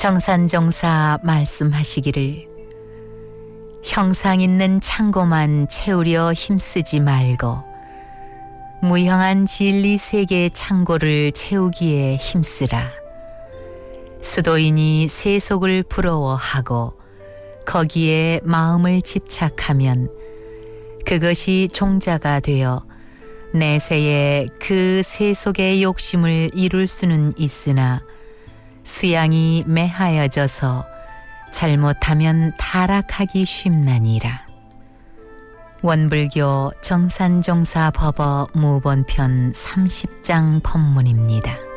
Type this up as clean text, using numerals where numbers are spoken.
정산정사 말씀하시기를 형상 있는 창고만 채우려 힘쓰지 말고 무형한 진리 세계의 창고를 채우기에 힘쓰라. 수도인이 세속을 부러워하고 거기에 마음을 집착하면 그것이 종자가 되어 내세에 그 세속의 욕심을 이룰 수는 있으나 수양이 매하여져서 잘못하면 타락하기 쉽나니라. 원불교 정산종사 법어 무본편 30장 법문입니다.